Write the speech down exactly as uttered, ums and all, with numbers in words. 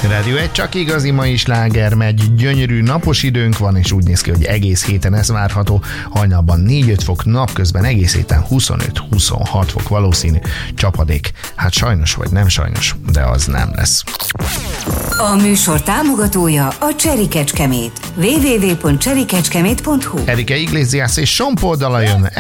Rádió egy, csak igazi mai sláger megy, gyönyörű napos időnk van, és úgy néz ki, hogy egész héten ez várható. Hajnalban négy-öt fok, napközben egész héten huszonöt-huszonhat fok valószínű. Csapadék, hát sajnos vagy nem sajnos, de az nem lesz. A műsor támogatója a Cherry Kecskemét. double-u double-u double-u pont cherry kecskemét pont hu. Enrique Iglesias és Sean Paul dala jön.